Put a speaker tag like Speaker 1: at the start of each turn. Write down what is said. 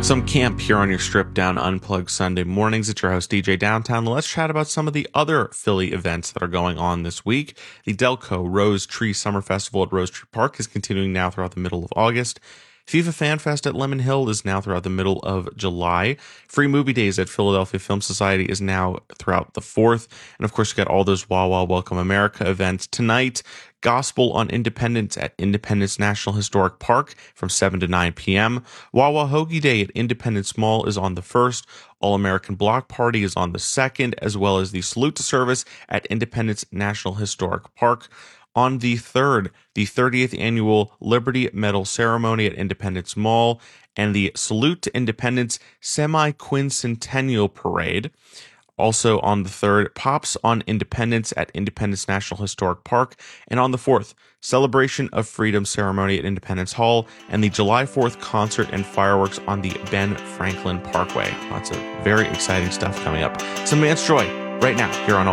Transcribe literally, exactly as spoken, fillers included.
Speaker 1: Some camp here on your stripped down unplugged Sunday mornings. It's your host D J Downtown. Let's chat about some of the other Philly events that are going on this week. The Delco Rose Tree Summer Festival at Rose Tree Park is continuing now throughout the middle of August. FIFA Fan Fest at Lemon Hill is now throughout the middle of July. Free Movie Days at Philadelphia Film Society is now throughout the fourth. And of course, you got all those Wawa Welcome America events. Tonight, Gospel on Independence at Independence National Historic Park from seven to nine p.m. Wawa Hoagie Day at Independence Mall is on the first. All-American Block Party is on the second, as well as the Salute to Service at Independence National Historic Park. On the third, the thirtieth Annual Liberty Medal Ceremony at Independence Mall and the Salute to Independence Semi-Quincentennial Parade. Also on the third, Pops on Independence at Independence National Historic Park. And on the fourth, Celebration of Freedom Ceremony at Independence Hall and the July fourth concert and fireworks on the Ben Franklin Parkway. Lots of very exciting stuff coming up. Some Man's Joy right now here on